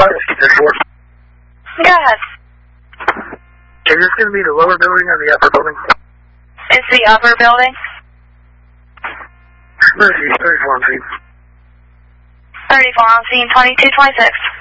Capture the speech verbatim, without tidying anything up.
thirty-four. Go ahead. Is this going to be the lower building or the upper building? It's the upper building. Mercy, thirty-four on scene. thirty-four on scene, twenty-two twenty-six.